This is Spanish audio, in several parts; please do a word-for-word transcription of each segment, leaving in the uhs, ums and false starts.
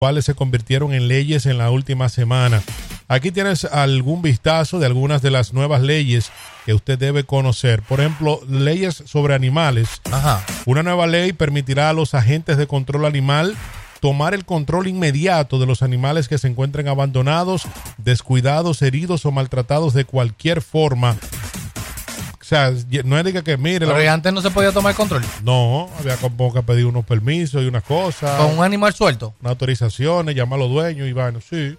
cuales se convirtieron en leyes en la última semana. Aquí tienes algún vistazo de algunas de las nuevas leyes que usted debe conocer. Por ejemplo, leyes sobre animales. Ajá. Una nueva ley permitirá a los agentes de control animal tomar el control inmediato de los animales que se encuentren abandonados, descuidados, heridos o maltratados de cualquier forma. O sea, no es de que mire... Pero la... antes no se podía tomar control. No, había como que pedir unos permisos y unas cosas. ¿Con un animal suelto? Unas autorizaciones, llamar a los dueños y bueno, sí.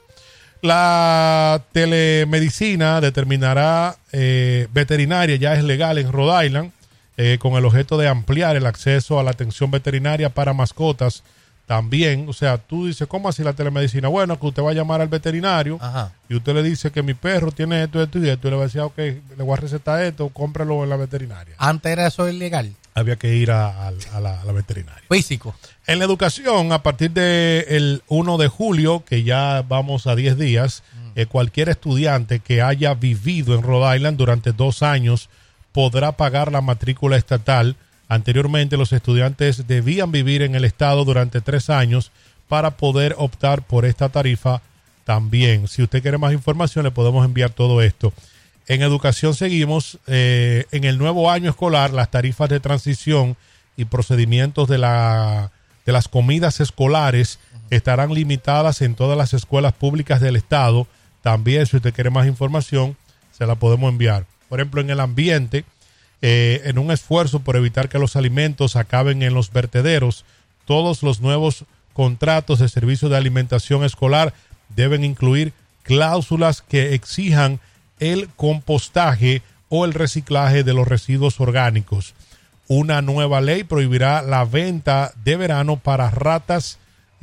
La telemedicina determinará eh, veterinaria, ya es legal en Rhode Island, eh, con el objeto de ampliar el acceso a la atención veterinaria para mascotas también. O sea, tú dices, ¿cómo así la telemedicina? Bueno, que usted va a llamar al veterinario. Ajá. Y usted le dice que mi perro tiene esto, esto y esto, y le va a decir, ok, le voy a recetar esto, cómpralo en la veterinaria. Antes era eso ilegal. Había que ir a, a, a, la, a la veterinaria. Físico. En la educación, a partir del primero de julio, que ya vamos a diez días, mm. eh, cualquier estudiante que haya vivido en Rhode Island durante dos años podrá pagar la matrícula estatal. Anteriormente, los estudiantes debían vivir en el estado durante tres años para poder optar por esta tarifa también. Si usted quiere más información, le podemos enviar todo esto. En educación seguimos. Eh, en el nuevo año escolar, las tarifas de transición y procedimientos de, la, de las comidas escolares estarán limitadas en todas las escuelas públicas del estado. También, si usted quiere más información, se la podemos enviar. Por ejemplo, en el ambiente, eh, en un esfuerzo por evitar que los alimentos acaben en los vertederos, todos los nuevos contratos de servicio de alimentación escolar deben incluir cláusulas que exijan el compostaje o el reciclaje de los residuos orgánicos. Una nueva ley prohibirá la venta de verano para ratas,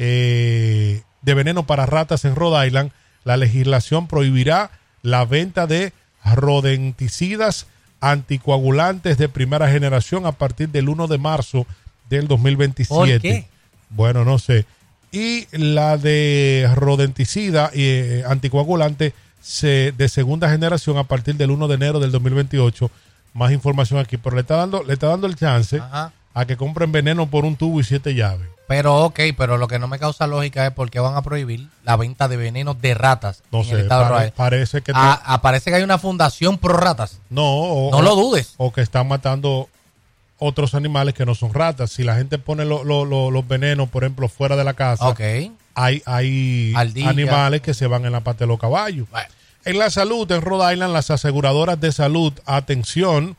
eh, de veneno para ratas en Rhode Island. La legislación prohibirá la venta de rodenticidas anticoagulantes de primera generación a partir del primero de marzo del dos mil veintisiete. ¿Por qué? Bueno, no sé. Y la de rodenticida eh, anticoagulante se, de segunda generación a partir del primero de enero del dos mil veintiocho. Más información aquí, pero le está dando, le está dando el chance Ajá. a que compren veneno por un tubo y siete llaves. Pero ok, pero lo que no me causa lógica es por qué van a prohibir la venta de veneno de ratas. No en sé, el estado pare, de parece que... Ah, te... Aparece que hay una fundación pro ratas. No, o, no lo dudes. O que están matando otros animales que no son ratas. Si la gente pone lo, lo, lo, los venenos, por ejemplo, fuera de la casa, okay. hay, hay animales que se van en la pata de los caballos. Bueno. En la salud, en Rhode Island, las aseguradoras de salud, atención,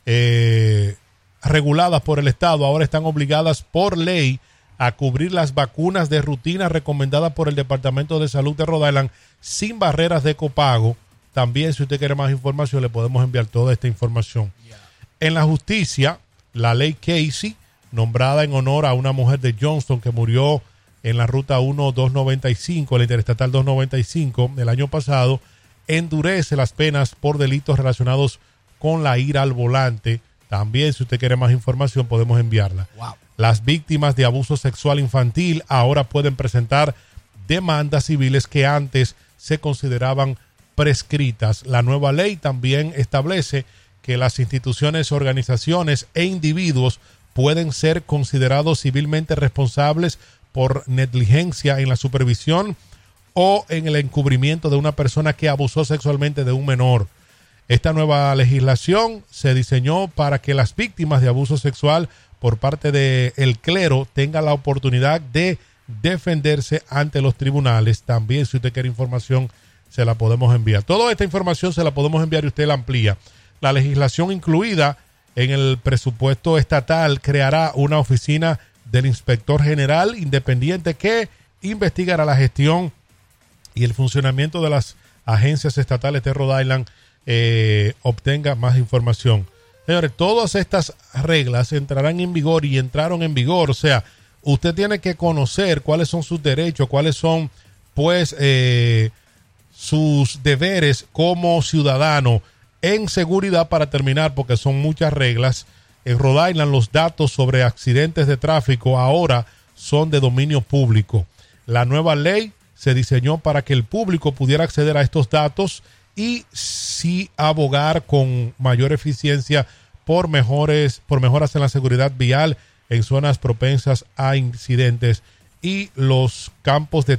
eh, reguladas por el Estado, ahora están obligadas por ley a cubrir las vacunas de rutina recomendadas por el Departamento de Salud de Rhode Island sin barreras de copago. También, si usted quiere más información, le podemos enviar toda esta información. Yeah. En la justicia, la ley Casey, nombrada en honor a una mujer de Johnston que murió en la ruta uno dos noventa y cinco, la interestatal dos noventa y cinco, el año pasado, endurece las penas por delitos relacionados con la ira al volante. También, si usted quiere más información, podemos enviarla. Wow. Las víctimas de abuso sexual infantil ahora pueden presentar demandas civiles que antes se consideraban prescritas. La nueva ley también establece que las instituciones, organizaciones e individuos pueden ser considerados civilmente responsables por negligencia en la supervisión o en el encubrimiento de una persona que abusó sexualmente de un menor. Esta nueva legislación se diseñó para que las víctimas de abuso sexual por parte del clero tengan la oportunidad de defenderse ante los tribunales. También, si usted quiere información, se la podemos enviar. Toda esta información se la podemos enviar y usted la amplía. La legislación incluida en el presupuesto estatal creará una oficina del inspector general independiente que investigará la gestión y el funcionamiento de las agencias estatales de Rhode Island. Eh, obtenga más información. Señores, todas estas reglas entrarán en vigor y entraron en vigor. O sea, usted tiene que conocer cuáles son sus derechos, cuáles son, pues, eh, sus deberes como ciudadano en seguridad. Para terminar, porque son muchas reglas, en Rhode Island los datos sobre accidentes de tráfico ahora son de dominio público. La nueva ley se diseñó para que el público pudiera acceder a estos datos y sí abogar con mayor eficiencia por mejores, por mejoras en la seguridad vial en zonas propensas a incidentes y los campos de